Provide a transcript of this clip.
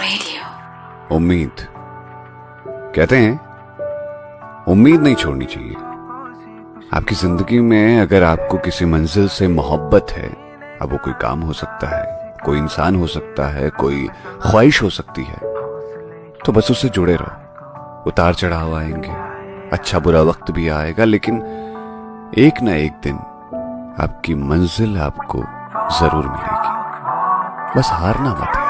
Radio। उम्मीद कहते हैं उम्मीद नहीं छोड़नी चाहिए। आपकी जिंदगी में अगर आपको किसी मंजिल से मोहब्बत है, अब वो कोई काम हो सकता है, कोई इंसान हो सकता है, कोई ख्वाहिश हो सकती है, तो बस उससे जुड़े रहो। उतार चढ़ाव आएंगे, अच्छा बुरा वक्त भी आएगा, लेकिन एक ना एक दिन आपकी मंजिल आपको जरूर मिलेगी। बस हारना मत है।